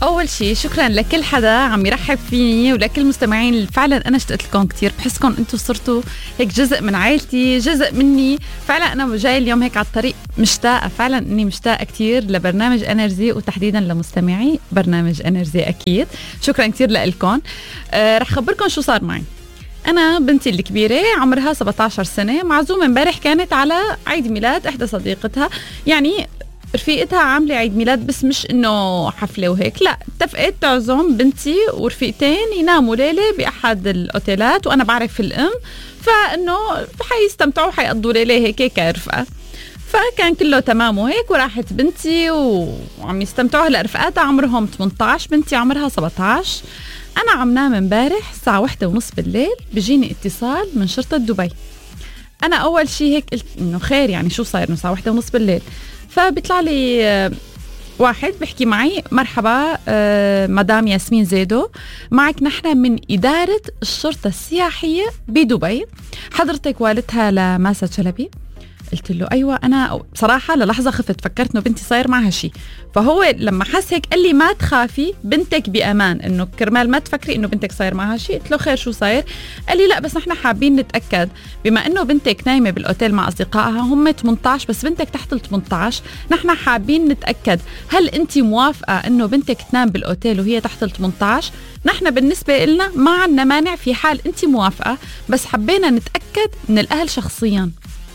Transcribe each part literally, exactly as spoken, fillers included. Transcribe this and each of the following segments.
أول شيء شكرا لكل حدا عم يرحب فيني ولكل المستمعين اللي فعلا أنا اشتقت لكم كتير. بحسكم أنتوا صرتوا هيك جزء من عائلتي، جزء مني. فعلا أنا جاي اليوم هيك على الطريق مشتاقة، فعلا إني مشتاقة كتير لبرنامج انرجي وتحديدا لمستمعي برنامج انرجي. أكيد شكرا كتير لكم. آه رح خبركم شو صار معي. أنا بنتي الكبيرة عمرها سبعة عشر سنة، معزومة امبارح كانت على عيد ميلاد إحدى صديقتها. يعني رفيقتها عاملة عيد ميلاد بس مش إنه حفلة وهيك، لا، اتفقت تعزم بنتي ورفيقتين يناموا ليلة بأحد الأوتيلات، وأنا بعرف الأم فإنه حيستمتعوا حيقضوا ليلة هيك كرفقة. فكان كله تمام وهيك، وراحت بنتي وعم يستمتعوا. هلا رفقاتها عمرهم ثمانية عشر، بنتي عمرها سبعة عشر. أنا عم نام امبارح الساعة واحدة ونص بالليل، بيجيني اتصال من شرطة دبي. أنا أول شيء هيك قلت إنه خير، يعني شو صاير إنه الساعة واحدة ونص بالليل؟ فبيطلع لي واحد بيحكي معي: مرحبا مدام ياسمين زيدو، معك نحن من إدارة الشرطة السياحية بدبي، حضرتك والدها لماسة شلبي؟ قلت له أيوة. أنا بصراحة للحظة خفت، فكرت إنه بنتي صاير معها شيء. فهو لما حس هيك قال لي ما تخافي، بنتك بأمان، إنه كرمال ما تفكري إنه بنتك صاير معها شيء. قلت له خير شو صاير؟ قال لي لا بس نحن حابين نتأكد، بما إنه بنتك نايمة بالأوتيل مع أصدقائها، هم ثمانية عشر بس بنتك تحت ال ثمانية عشر، نحن حابين نتأكد هل أنت موافقة إنه بنتك تنام بالأوتيل وهي تحت ال ثمانية عشر؟ نحن بالنسبة لنا ما عندنا مانع في حال أنت موافقة، بس حبينا نتأكد من الأهل شخصياً.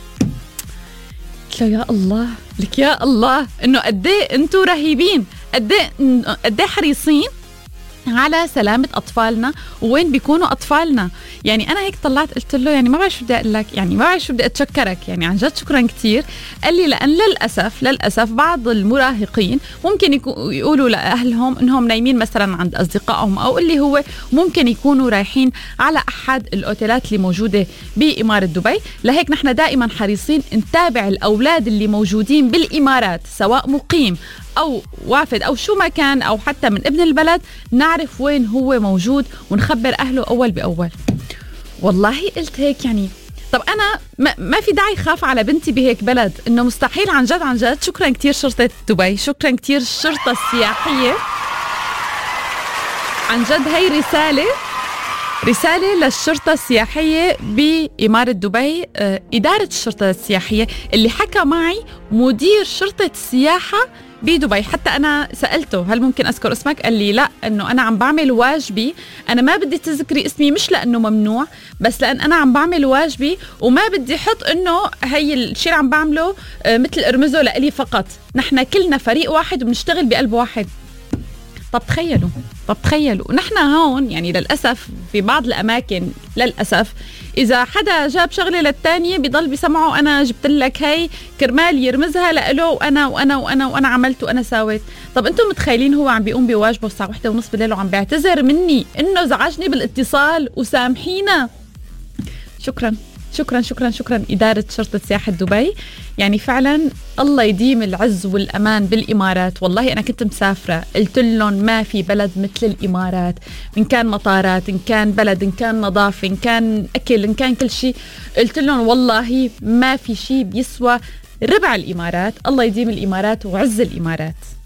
قلت له يا الله لك، يا الله انه قد ايه انتم رهيبين، قد ايه قد ايه حريصين على سلامة أطفالنا ووين بيكونوا أطفالنا. يعني أنا هيك طلعت قلت له يعني ما بعرف شو بدي أقول لك، يعني ما بعرف شو بدي أتشكرك، يعني عن جد شكرا كتير. قال لي لأن للأسف للأسف بعض المراهقين ممكن يقولوا لأهلهم إنهم نايمين مثلا عند أصدقائهم، أو اللي هو ممكن يكونوا رايحين على أحد الأوتيلات اللي موجودة بإمارة دبي. لهيك نحن دائما حريصين نتابع الأولاد اللي موجودين بالإمارات، سواء مقيم أو وافد أو شو ما كان، أو حتى من ابن البلد، نعرف وين هو موجود ونخبر أهله أول بأول. والله قلت هيك يعني طب أنا ما, ما في داعي خاف على بنتي بهيك بلد، إنه مستحيل. عن جد عن جد شكرا كتير شرطة دبي، شكرا كتير الشرطة السياحية. عن جد هاي رسالة رسالة للشرطة السياحية بإمارة دبي. آه إدارة الشرطة السياحية اللي حكى معي مدير شرطة السياحة بدبي. حتى أنا سألته هل ممكن أذكر اسمك؟ قال لي لا، أنه أنا عم بعمل واجبي، أنا ما بدي تذكري اسمي مش لأنه ممنوع، بس لأن أنا عم بعمل واجبي وما بدي حط أنه هي الشيء اللي عم بعمله آه مثل ارمزه لإلي فقط. نحن كلنا فريق واحد وبنشتغل بقلب واحد. طب تخيلوا طب تخيلوا نحن هون يعني للأسف في بعض الأماكن للأسف إذا حدا جاب شغلة للتانية بيضل بيسمعوا أنا جبت لك هاي كرمال يرمزها لإله، وأنا وأنا وأنا وأنا عملت وأنا ساويت. طب أنتم متخيلين هو عم بيقوم بواجبه الساعة واحدة ونص بالليل وعم بيعتذر مني إنه زعجني بالاتصال وسامحينا. شكرا شكرا شكرا شكرا إدارة شرطة سياحة دبي. يعني فعلا الله يديم العز والأمان بالإمارات. والله أنا كنت مسافرة قلت لهم ما في بلد مثل الإمارات، إن كان مطارات، إن كان بلد، إن كان نظافة، إن كان أكل، إن كان كل شيء. قلت لهم والله ما في شيء بيسوى ربع الإمارات. الله يديم الإمارات وعز الإمارات.